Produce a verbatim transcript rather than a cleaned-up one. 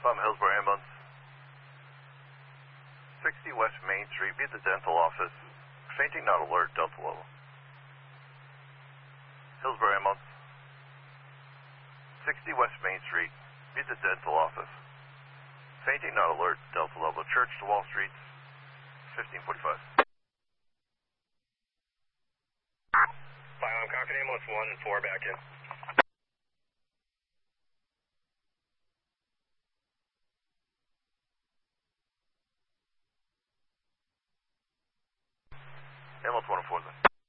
From Hillsborough Ambulance. sixty West Main Street, be at the dental office. Fainting not alert, Delta level. Hillsborough Ambulance. sixty West Main Street, be at the dental office. Fainting not alert, Delta level. Church to Wall Street, fifteen forty-five. Fire on Concord Ambulance one and four back in. Ambulance one and four then.